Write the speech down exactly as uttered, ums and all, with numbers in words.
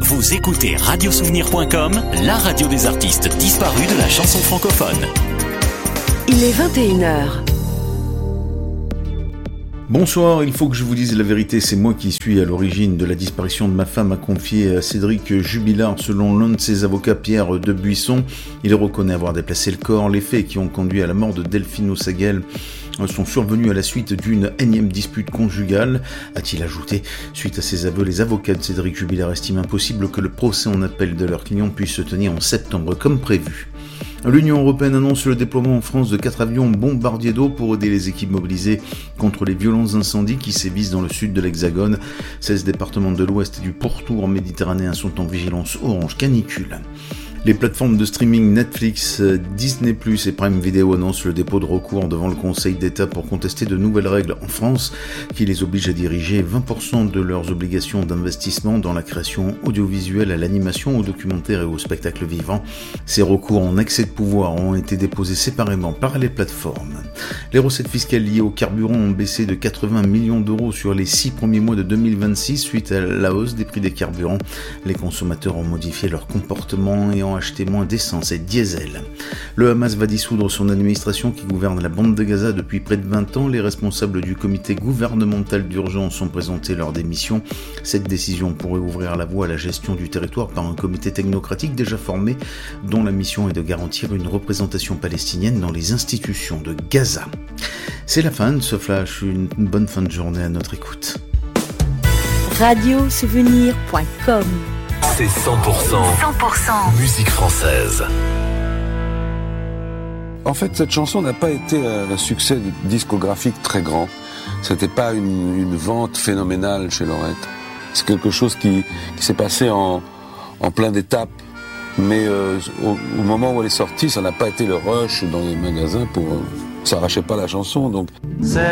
Vous écoutez radio souvenir point com, la radio des artistes disparus de la chanson francophone. Il est vingt et une heures. Bonsoir, il faut que je vous dise la vérité, c'est moi qui suis à l'origine de la disparition de ma femme, a confié Cédric Jubilard selon l'un de ses avocats, Pierre Debuisson. Il reconnaît avoir déplacé le corps. Les faits qui ont conduit à la mort de Delphine Osaguel sont survenus à la suite d'une énième dispute conjugale, a-t-il ajouté. Suite à ses aveux, les avocats de Cédric Jubilard estiment impossible que le procès en appel de leur client puisse se tenir en septembre comme prévu. L'Union européenne annonce le déploiement en France de quatre avions bombardiers d'eau pour aider les équipes mobilisées contre les violents incendies qui sévissent dans le sud de l'Hexagone. seize départements de l'Ouest et du pourtour méditerranéen sont en vigilance orange canicule. Les plateformes de streaming Netflix, Disney plus, et Prime Video annoncent le dépôt de recours devant le Conseil d'État pour contester de nouvelles règles en France qui les obligent à diriger vingt pour cent de leurs obligations d'investissement dans la création audiovisuelle, à l'animation, au documentaire et au spectacle vivant. Ces recours en excès de pouvoir ont été déposés séparément par les plateformes. Les recettes fiscales liées au carburant ont baissé de quatre-vingts millions d'euros sur les six premiers mois de deux mille vingt-six suite à la hausse des prix des carburants. Les consommateurs ont modifié leur comportement et ont acheté moins d'essence et de diesel. Le Hamas va dissoudre son administration qui gouverne la bande de Gaza depuis près de vingt ans. Les responsables du comité gouvernemental d'urgence ont présenté leur démission. Cette décision pourrait ouvrir la voie à la gestion du territoire par un comité technocratique déjà formé, dont la mission est de garantir une représentation palestinienne dans les institutions de Gaza. C'est la fin de ce flash. Une bonne fin de journée à notre écoute. radio souvenir point com. C'est cent pour cent, cent pour cent musique française. En fait, cette chanson n'a pas été un succès discographique très grand. C'était pas une, une vente phénoménale chez Lorette. C'est quelque chose qui, qui s'est passé en, en plein d'étapes. Mais euh, au, au moment où elle est sortie, ça n'a pas été le rush dans les magasins pour... Euh, ça arrachait pas la chanson, donc...